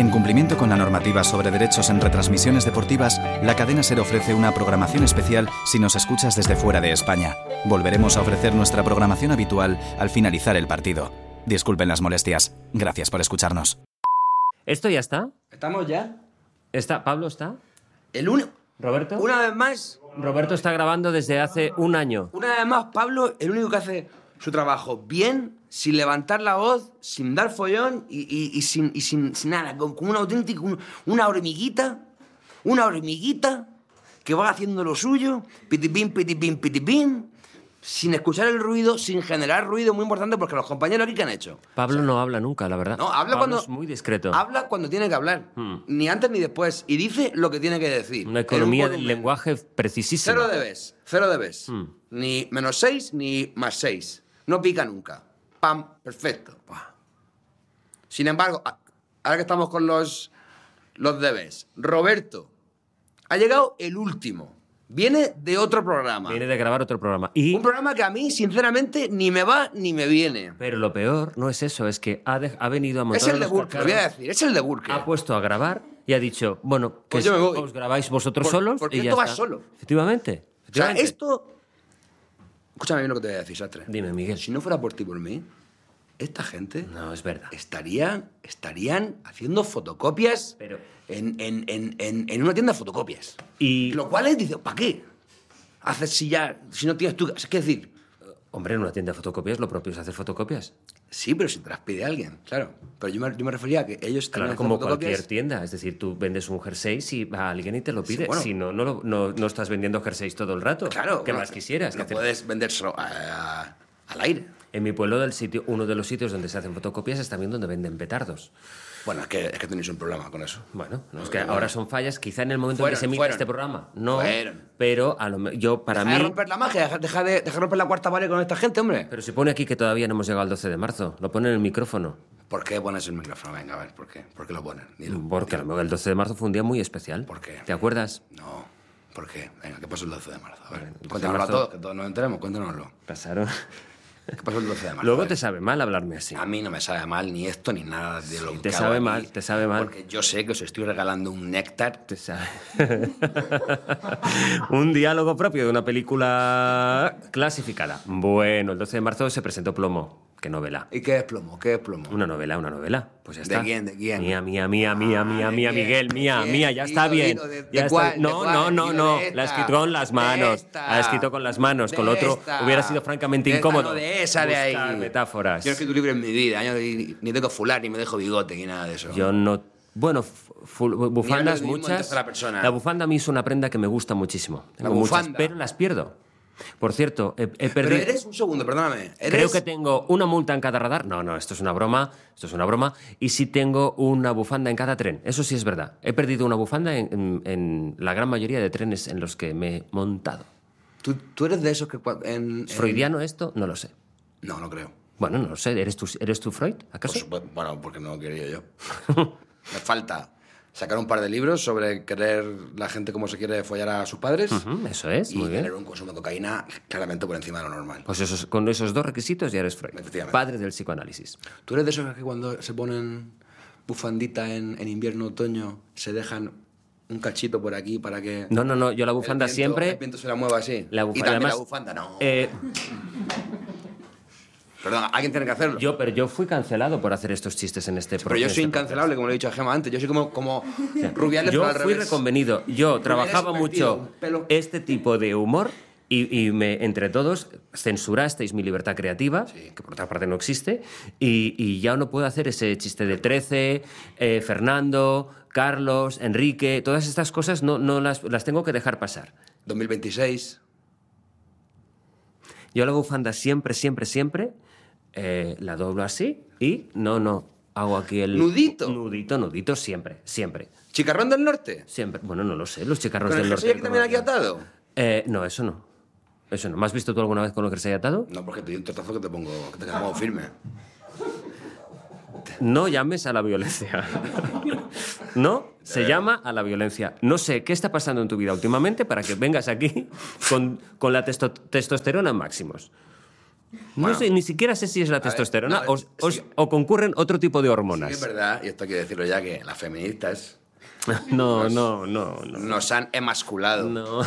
En cumplimiento con la normativa sobre derechos en retransmisiones deportivas, la cadena SER ofrece una programación especial si nos escuchas desde fuera de España. Volveremos a ofrecer nuestra programación habitual al finalizar el partido. Disculpen las molestias. Gracias por escucharnos. ¿Esto ya está? ¿Estamos ya? ¿Pablo está? El único... ¿Roberto? Una vez más... Roberto está grabando desde hace un año. Una vez más, Pablo, el único que hace su trabajo bien, sin levantar la voz, sin dar follón y sin nada, con una auténtica... Una hormiguita que va haciendo lo suyo, pitipín, pitipín, pitipín, sin escuchar el ruido, sin generar ruido, muy importante, porque los compañeros aquí, ¿qué han hecho? Pablo no habla nunca, la verdad. No, habla Pablo cuando... es muy discreto. Habla cuando tiene que hablar. Ni antes ni después. Y dice lo que tiene que decir. Una economía del lenguaje precisísima. Cero debes. Ni -6 ni +6. No pica nunca. Pam, perfecto. Sin embargo, ahora que estamos con los debes, Roberto, ha llegado el último. Viene de otro programa. Viene de grabar otro programa. Y... un programa que a mí, sinceramente, ni me va ni me viene. Pero lo peor no es eso, es que ha venido a montar... Es el de Burke, lo voy a decir, es el de Burke. Ha puesto a grabar y ha dicho, bueno, que pues yo me voy. os grabáis vosotros solos porque y ya esto va está. solo. Efectivamente. O sea, esto... Escúchame bien lo que te voy a decir, Sastre. Dime, Miguel. Si no fuera por ti y por mí, esta gente... No, es verdad. Estarían haciendo fotocopias Pero... en una tienda de fotocopias. Y... Lo cual es, dice, ¿para qué? Haces si no tienes tú... Es decir... Hombre, en una tienda de fotocopias lo propio es hacer fotocopias. Sí, pero si te las pide alguien, claro. Pero yo me refería a que ellos... Claro, como cualquier tienda. Es decir, tú vendes un jersey si va alguien y te lo pide. Sí, bueno. Si no, no estás vendiendo jerseys todo el rato. Claro. ¿Qué más quisieras? No puedes vendérselo al aire. En mi pueblo, uno de los sitios donde se hacen fotocopias es también donde venden petardos. Bueno, es que tenéis un problema con eso. Bueno, no, es que ahora son fallas, quizá en el momento en que se emite este programa. No, pero para mí... Deja de romper la magia, deja de romper la cuarta pared con esta gente, hombre. Pero se pone aquí que todavía no hemos llegado al 12 de marzo. Lo pone en el micrófono. ¿Por qué pones el micrófono? Venga, a ver, ¿por qué? ¿Por qué lo ponen? Dilo. Porque el 12 de marzo fue un día muy especial. ¿Por qué? ¿Te acuerdas? No. ¿Por qué? Venga, ¿qué pasó el 12 de marzo? A ver, cuéntanoslo a todos, que todos nos enteremos, cuéntanoslo. Pasaron... ¿Qué pasó el 12 de marzo? Luego te sabe mal hablarme así. A mí no me sabe mal ni esto ni nada de lo que te sabe mal, te sabe mal. Porque yo sé que os estoy regalando un néctar. Te sabe. Un diálogo propio de una película clasificada. Bueno, el 12 de marzo se presentó Plomo. ¿Qué novela? ¿Y qué es Plomo? ¿Qué es Plomo? Una novela. Pues ya está. ¿De quién? ¿De quién? Mía, Miguel, mía, ya está bien. ¿De cuál? No. La ha escrito con las manos. La ha escrito con las manos. Con lo otro hubiera sido francamente incómodo. De esa de ahí. Buscar metáforas. Yo no he escrito un libro en mi vida. Yo ni tengo fular, ni me dejo bigote, ni nada de eso. Yo no... Bueno, bufandas Ni muchas. persona. La bufanda a mí es una prenda que me gusta muchísimo. Tengo muchas, pero las pierdo. Por cierto, he perdido... Pero eres... Un segundo, perdóname. Creo que tengo una multa en cada radar. No, esto es una broma. Y sí tengo una bufanda en cada tren. Eso sí es verdad. He perdido una bufanda en la gran mayoría de trenes en los que me he montado. ¿Tú eres de esos que... ¿Es freudiano esto? No lo sé. No creo. Bueno, no lo sé. ¿Eres tú Freud, acaso? Bueno, porque no lo quería yo. Me falta sacar un par de libros sobre querer la gente como se quiere follar a sus padres. Eso es, muy bien. Y tener un consumo de cocaína claramente por encima de lo normal. Pues con esos dos requisitos ya eres Freud. Padre del psicoanálisis. ¿Tú eres de esos que cuando se ponen bufandita en invierno, otoño, se dejan un cachito por aquí para que... No, yo la bufanda siempre... El viento se la mueva así. La bufanda, y también además, la bufanda, no. Perdón, alguien tiene que hacerlo. Pero yo fui cancelado por hacer estos chistes en este programa. Pero yo soy incancelable, como le he dicho a Gemma antes. Yo soy como Rubiales, yo pero al revés. Yo fui reconvenido. Yo trabajaba mucho este tipo de humor y entre todos censurasteis mi libertad creativa, que por otra parte no existe, y ya no puedo hacer ese chiste de 13, Fernando, Carlos, Enrique, todas estas cosas no las tengo que dejar pasar. 2026. Yo la bufanda siempre, la doblo así y no, hago aquí el... ¿Nudito? Nudito, siempre. ¿Chicarrón del Norte? Siempre. Bueno, no lo sé, los chicarrones del norte. ¿Con el jersey también aquí atado? No, eso no. ¿Me has visto tú alguna vez con el jersey atado? No, porque te doy un tortazo que te pongo firme. No llames a la violencia. No se llama a la violencia. No sé qué está pasando en tu vida últimamente para que vengas aquí con la testosterona en máximos. No sé, ni siquiera sé si es la testosterona sí. o concurren otro tipo de hormonas. Sí, es verdad, y esto hay que decirlo ya, que las feministas No. nos han emasculado. No.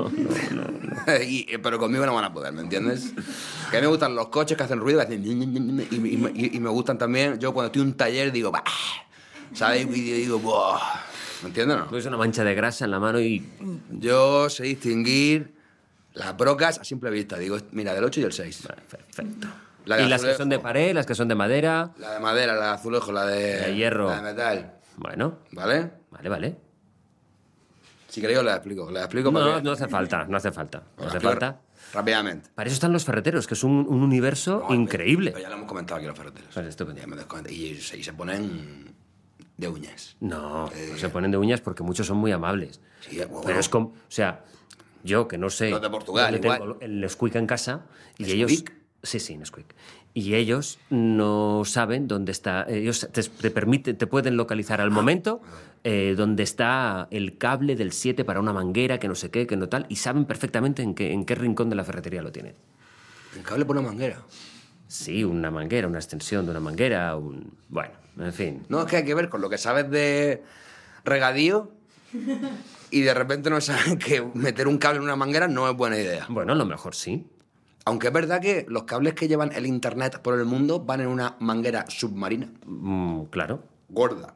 Pero conmigo no van a poder, ¿me entiendes? Que a mí me gustan los coches que hacen ruido y me gustan también. Yo cuando estoy en un taller digo, bah, ¿sabes? Y digo, ¡buah! ¿Me entiendes o no? Pues una mancha de grasa en la mano y... Yo sé distinguir las brocas a simple vista. Digo, mira, del 8 y el 6. Vale, perfecto. La de ¿Y las que azulejo. son de pared, las que son de madera? La de madera, la de azulejo, la de hierro. La de metal. Bueno, ¿Vale? vale. Si queréis os la explico. La explico No para que- hace falta. No la hace explico falta. Rápidamente. Para eso están los ferreteros, que es un universo No, increíble. Pero ya lo hemos comentado aquí los ferreteros. Vale, estupendo. Ya me desconecté. Y se ponen de uñas. No se ponen de uñas porque muchos son muy amables. Sí, bueno. Pero es como... O sea, yo que no sé... Los de Portugal, dónde igual. tengo el Nesquik en casa y ¿Nesquik? ellos... Sí, Nesquik. Y ellos no saben dónde está... Ellos te pueden localizar al momento dónde está el cable del 7 para una manguera, que no sé qué, que no tal, y saben perfectamente en qué rincón de la ferretería lo tienen. El cable por una manguera. Sí, una manguera, una extensión de una manguera, bueno, en fin. No, es que hay que ver con lo que sabes de regadío y de repente no sabes que meter un cable en una manguera no es buena idea. Bueno, a lo mejor sí. Aunque es verdad que los cables que llevan el internet por el mundo van en una manguera submarina. Claro. Gorda.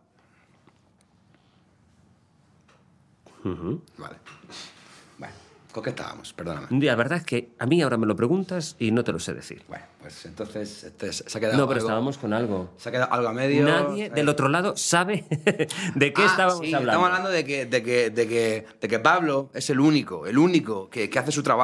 Ujú. Vale. Bueno, ¿con qué estábamos? Perdóname. La verdad es que a mí ahora me lo preguntas y no te lo sé decir. Bueno, pues entonces se ha quedado No, pero algo, estábamos con algo. se ha quedado algo a medio. Nadie del otro lado sabe de qué estábamos sí, hablando. Estamos hablando de que Pablo es el único que hace su trabajo.